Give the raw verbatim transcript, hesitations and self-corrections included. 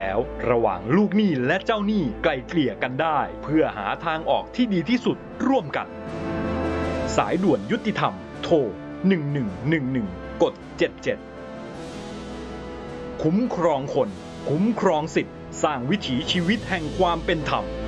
แล้วระหว่างลูกหนี้และเจ้าหนี้ไกล่เกลี่ยกันได้เพื่อหาทางออกที่ดีที่สุดร่วมกันสายด่วนยุติธรรมโทรหนึ่งหนึ่งหนึ่งหนึ่งกดเจ็ดเจ็ดคุ้มครองคนคุ้มครองสิทธิ์สร้างวิถีชีวิตแห่งความเป็นธรรม